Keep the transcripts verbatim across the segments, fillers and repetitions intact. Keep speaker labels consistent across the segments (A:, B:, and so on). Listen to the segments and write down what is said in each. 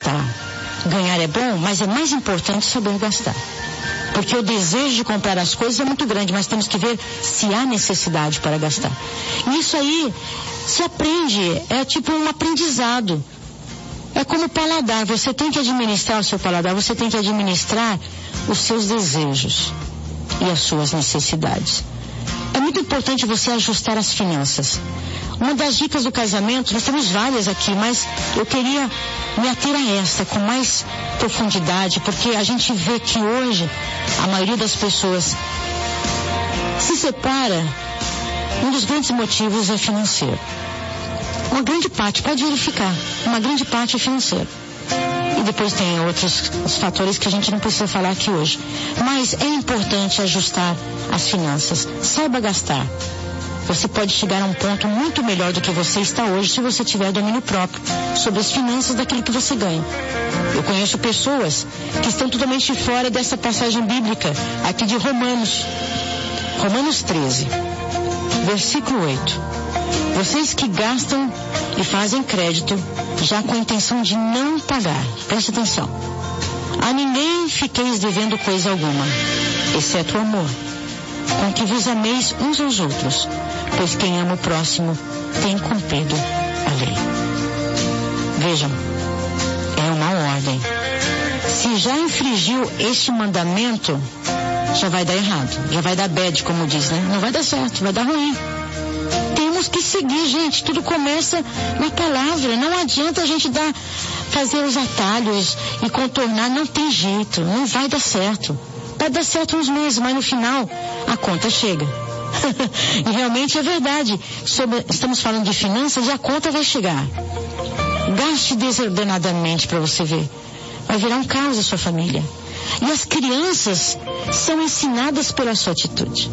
A: gastar. Ganhar é bom, mas é mais importante saber gastar. Porque o desejo de comprar as coisas é muito grande, mas temos que ver se há necessidade para gastar. E isso aí se aprende, é tipo um aprendizado. É como o paladar, você tem que administrar o seu paladar, você tem que administrar os seus desejos e as suas necessidades. É muito importante você ajustar as finanças. Uma das dicas do casamento, nós temos várias aqui, mas eu queria me ater a esta com mais profundidade, porque a gente vê que hoje a maioria das pessoas se separa. Um dos grandes motivos é financeiro. Uma grande parte, pode verificar, uma grande parte é financeiro. E depois tem outros os fatores que a gente não precisa falar aqui hoje. Mas é importante ajustar as finanças. Saiba gastar. Você pode chegar a um ponto muito melhor do que você está hoje se você tiver domínio próprio sobre as finanças daquilo que você ganha. Eu conheço pessoas que estão totalmente fora dessa passagem bíblica, aqui de Romanos. Romanos treze, versículo oito. Vocês que gastam e fazem crédito, já com a intenção de não pagar. Preste atenção. A ninguém fiqueis devendo coisa alguma, exceto o amor, com que vos ameis uns aos outros, pois quem ama o próximo tem cumprido a lei. Vejam, é uma ordem. Se já infringiu este mandamento, já vai dar errado, já vai dar bad, como diz, né? Não vai dar certo, vai dar ruim. Temos que seguir, gente, tudo começa na palavra, não adianta a gente dar, fazer os atalhos e contornar, não tem jeito, não vai dar certo. Pode dar certo uns meses, mas no final a conta chega. E realmente é verdade. Sobre, estamos falando de finanças e a conta vai chegar. Gaste desordenadamente para você ver. Vai virar um caos a sua família. E as crianças são ensinadas pela sua atitude.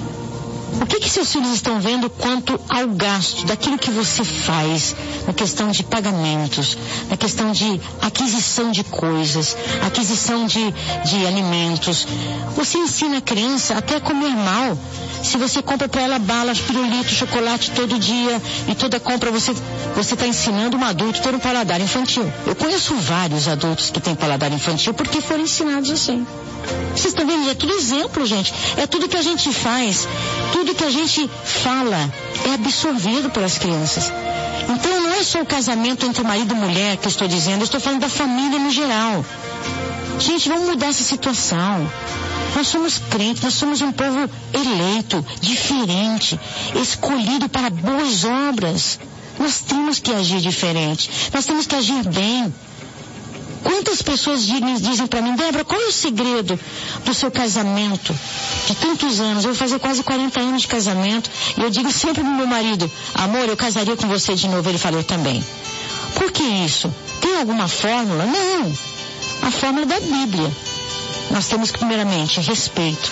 A: O que que seus filhos estão vendo quanto ao gasto, daquilo que você faz, na questão de pagamentos, na questão de aquisição de coisas, aquisição de, de alimentos? Você ensina a criança até a comer mal. Se você compra para ela balas, pirulito, chocolate todo dia e toda compra você você está ensinando um adulto a ter um paladar infantil. Eu conheço vários adultos que têm paladar infantil porque foram ensinados assim. Vocês estão vendo? É tudo exemplo, gente. É tudo que a gente faz, tudo que a gente fala é absorvido pelas crianças. Então não é só o casamento entre marido e mulher que eu estou dizendo, eu estou falando da família no geral. Gente, vamos mudar essa situação. Nós somos crentes, nós somos um povo eleito, diferente, escolhido para boas obras. Nós temos que agir diferente, nós temos que agir bem. Quantas pessoas dizem, dizem para mim, Débora, qual é o segredo do seu casamento de tantos anos? Eu vou fazer quase quarenta anos de casamento e eu digo sempre pro meu marido, amor, eu casaria com você de novo. Ele falou, eu também. Por que isso? Tem alguma fórmula? Não. A fórmula da Bíblia. Nós temos que, primeiramente, respeito.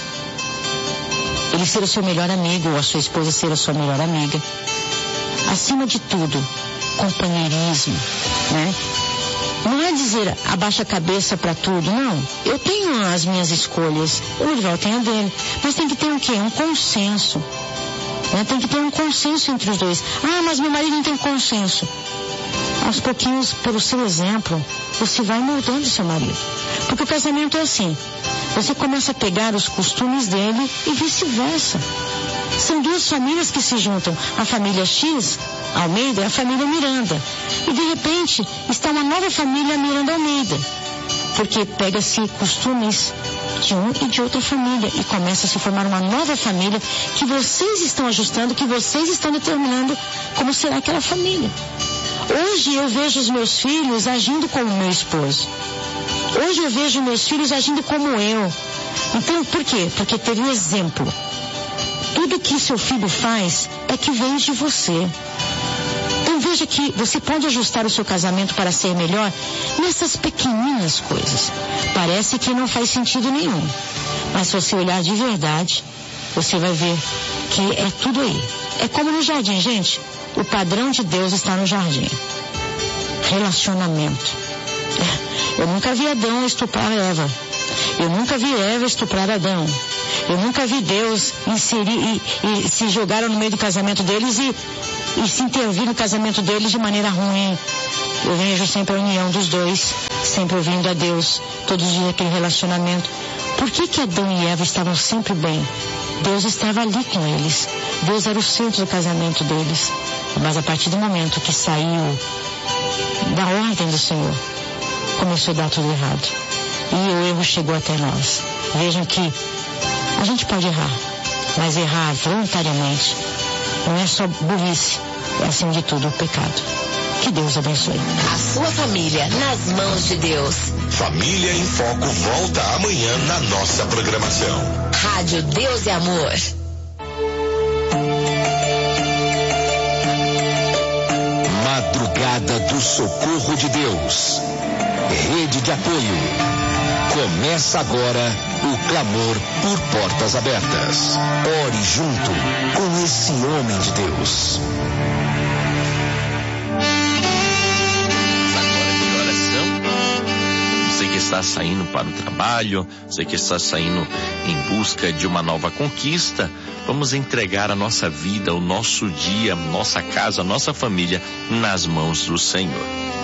A: Ele ser o seu melhor amigo, ou a sua esposa ser a sua melhor amiga. Acima de tudo, companheirismo, né? Não é dizer abaixa a cabeça para tudo, não. Eu tenho as minhas escolhas, o Lurival tem a dele, mas tem que ter um quê? Um consenso, né? Tem que ter um consenso entre os dois. Ah, mas meu marido não tem consenso. Aos pouquinhos, pelo seu exemplo, você vai moldando seu marido. Porque o casamento é assim, você começa a pegar os costumes dele e vice-versa. São duas famílias que se juntam, a família X, Almeida, e a família Miranda. E de repente está uma nova família Miranda Almeida. Porque pega-se costumes de um e de outra família e começa a se formar uma nova família que vocês estão ajustando, que vocês estão determinando como será aquela família. Hoje eu vejo os meus filhos agindo como meu esposo. Hoje eu vejo meus filhos agindo como eu. Então, por quê? Porque teve um exemplo. Tudo que seu filho faz é que vem de você. Então veja que você pode ajustar o seu casamento para ser melhor nessas pequeninas coisas. Parece que não faz sentido nenhum. Mas se você olhar de verdade, você vai ver que é tudo aí. É como no jardim, gente. O padrão de Deus está no jardim. Relacionamento. Eu nunca vi Adão estuprar Eva. Eu nunca vi Eva estuprar Adão. Eu nunca vi Deus inserir e, e se jogaram no meio do casamento deles e, e se intervir no casamento deles de maneira ruim. Eu vejo sempre a união dos dois, sempre ouvindo a Deus, todos os dias aquele relacionamento. Por que que Adão e Eva estavam sempre bem? Deus estava ali com eles. Deus era o centro do casamento deles. Mas a partir do momento que saiu da ordem do Senhor, começou a dar tudo errado. E o erro chegou até nós. Vejam que a gente pode errar, mas errar voluntariamente não é só burrice, é acima de tudo o pecado. Que Deus abençoe.
B: A sua família nas mãos de Deus.
C: Família em Foco volta amanhã na nossa programação.
B: Rádio Deus e Amor.
C: Madrugada do Socorro de Deus. Rede de apoio. Começa agora o clamor por portas abertas. Ore junto com esse homem de Deus.
D: Você que está saindo para o trabalho, você que está saindo em busca de uma nova conquista, vamos entregar a nossa vida, o nosso dia, nossa casa, nossa família nas mãos do Senhor.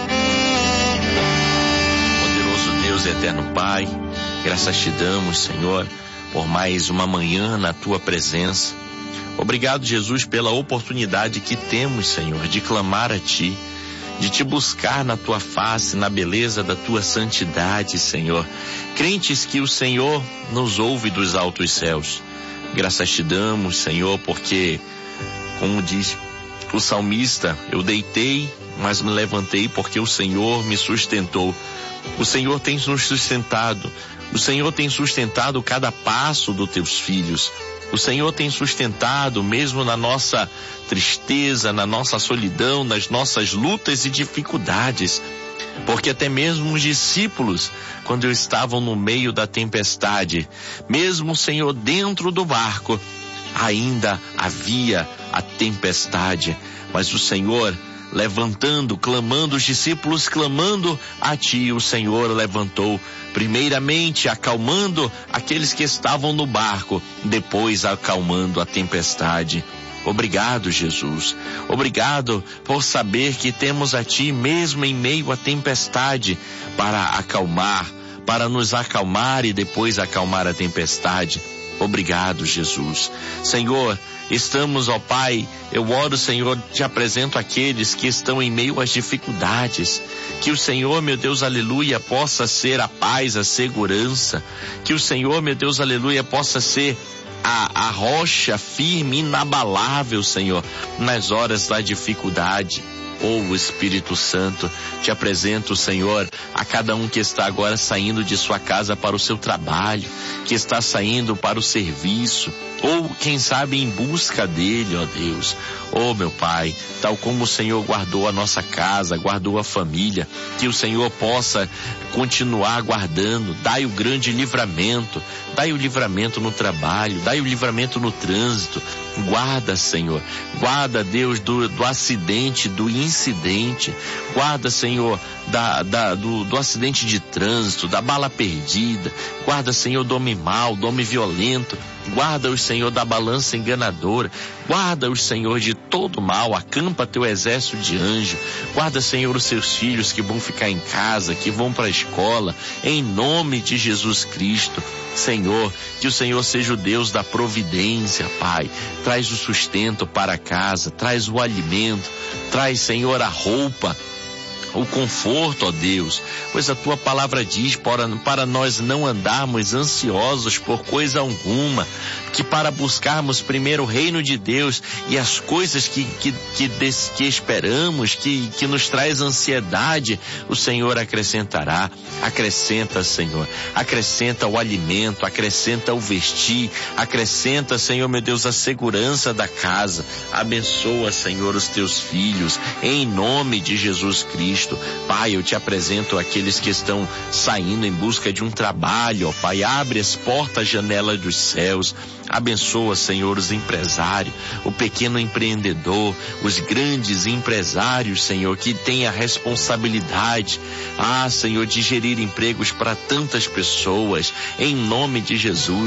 D: Poderoso Deus e eterno Pai, graças te damos, Senhor, por mais uma manhã na tua presença. Obrigado, Jesus, pela oportunidade que temos, Senhor, de clamar a ti, de te buscar na tua face, na beleza da tua santidade, Senhor. Crentes que o Senhor nos ouve dos altos céus. Graças te damos, Senhor, porque, como diz o salmista, eu deitei, mas me levantei porque o Senhor me sustentou. O Senhor tem nos sustentado. O Senhor tem sustentado cada passo dos teus filhos. O Senhor tem sustentado mesmo na nossa tristeza, na nossa solidão, nas nossas lutas e dificuldades. Porque até mesmo os discípulos, quando estavam no meio da tempestade, mesmo o Senhor dentro do barco, ainda havia a tempestade. Mas o Senhor levantando, clamando, os discípulos clamando a ti, o Senhor levantou, primeiramente acalmando aqueles que estavam no barco, depois acalmando a tempestade. Obrigado, Jesus. Obrigado por saber que temos a ti mesmo em meio à tempestade para acalmar, para nos acalmar e depois acalmar a tempestade. Obrigado, Jesus. Senhor, estamos, ó Pai, eu oro, Senhor, te apresento aqueles que estão em meio às dificuldades. Que o Senhor, meu Deus, aleluia, possa ser a paz, a segurança. Que o Senhor, meu Deus, aleluia, possa ser a, a rocha firme, inabalável, Senhor, nas horas da dificuldade. Oh, Espírito Santo, te apresento, Senhor, a cada um que está agora saindo de sua casa para o seu trabalho, que está saindo para o serviço, ou quem sabe em busca dele, ó Deus. Oh, meu Pai, tal como o Senhor guardou a nossa casa, guardou a família, que o Senhor possa continuar guardando. Dai o grande livramento, dai o livramento no trabalho, dai o livramento no trânsito. Guarda, Senhor, guarda, Deus, do, do acidente, do incidente. Guarda, Senhor, da, da, do, do acidente de trânsito, da bala perdida. Guarda, Senhor, do homem mau, do homem violento. Guarda-os, Senhor, da balança enganadora. Guarda-os, Senhor, de todo mal. Acampa teu exército de anjo. Guarda, Senhor, os seus filhos que vão ficar em casa, que vão para a escola. Em nome de Jesus Cristo. Senhor, que o Senhor seja o Deus da providência, Pai. Traz o sustento para casa, traz o alimento, traz, Senhor, a roupa, o conforto, ó Deus, pois a tua palavra diz para, para nós não andarmos ansiosos por coisa alguma, que para buscarmos primeiro o reino de Deus e as coisas que, que, que, des, que esperamos, que, que nos traz ansiedade, o Senhor acrescentará. Acrescenta, Senhor, acrescenta o alimento, acrescenta o vestir, acrescenta, Senhor, meu Deus, a segurança da casa. Abençoa, Senhor, os teus filhos, em nome de Jesus Cristo. Pai, eu te apresento aqueles que estão saindo em busca de um trabalho, ó Pai, abre as portas, janela dos céus. Abençoa, Senhor, os empresários, o pequeno empreendedor, os grandes empresários, Senhor, que têm a responsabilidade, ah, Senhor, de gerir empregos para tantas pessoas, em nome de Jesus.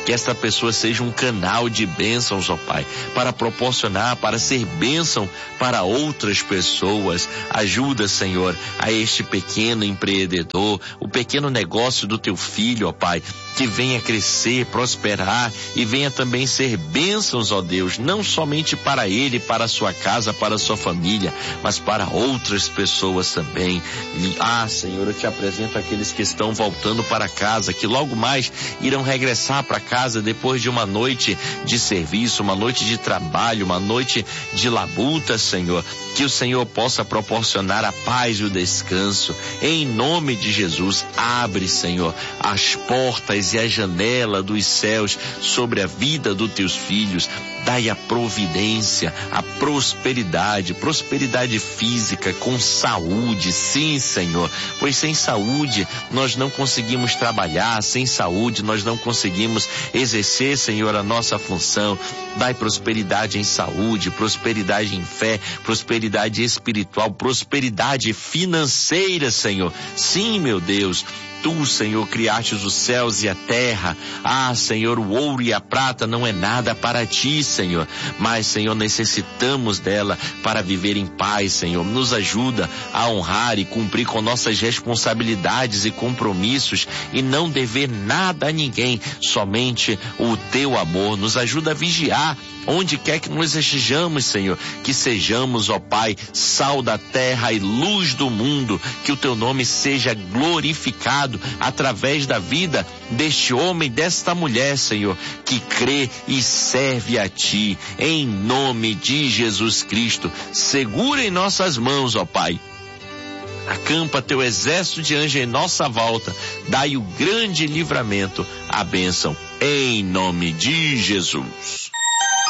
D: que esta pessoa seja um canal de bênçãos, ó Pai, para proporcionar, para ser bênção para outras pessoas. Ajuda, Senhor, a este pequeno empreendedor, o pequeno negócio do teu filho, ó Pai, que venha crescer, prosperar e venha também ser bênçãos, ó Deus, não somente para ele, para a sua casa, para a sua família, mas para outras pessoas também. Ah, Senhor, eu te apresento aqueles que estão voltando para casa, que logo mais irão regressar para casa depois de uma noite de serviço, uma noite de trabalho, uma noite de labuta, Senhor. Que o Senhor possa proporcionar a paz e o descanso. Em nome de Jesus, abre, Senhor, as portas e a janela dos céus sobre a vida dos teus filhos. Dai a providência, a prosperidade, prosperidade física, com saúde, sim, Senhor, pois sem saúde nós não conseguimos trabalhar, sem saúde nós não conseguimos exercer, Senhor, a nossa função. Dai prosperidade em saúde, prosperidade em fé, prosperidade espiritual, prosperidade financeira, Senhor. Sim, meu Deus. Tu, Senhor, criaste os céus e a terra. Ah, Senhor, o ouro e a prata não é nada para ti, Senhor. Mas, Senhor, necessitamos dela para viver em paz, Senhor. Nos ajuda a honrar e cumprir com nossas responsabilidades e compromissos e não dever nada a ninguém, somente o teu amor. Nos ajuda a vigiar onde quer que nós estejamos, Senhor, que sejamos, ó Pai, sal da terra e luz do mundo, que o teu nome seja glorificado através da vida deste homem, desta mulher, Senhor, que crê e serve a ti, em nome de Jesus Cristo. Segura em nossas mãos, ó Pai. Acampa teu exército de anjos em nossa volta, dai o grande livramento, a bênção, em nome de Jesus.